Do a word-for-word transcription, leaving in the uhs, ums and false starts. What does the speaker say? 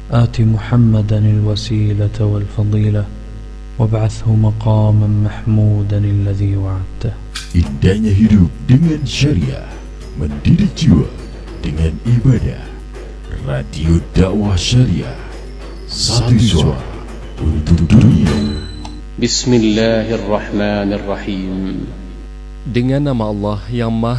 آت محمدا الوسيلة والفضيلة وابعثه مقاما محمودا الذي وعدته. Indahnya hidup dengan syariah, mendidik jiwa dengan ibadah. Radio Dakwah Syariah, satu suara untuk dunia. Bismillahirrahmanirrahim. Dengan nama Allah yang Maha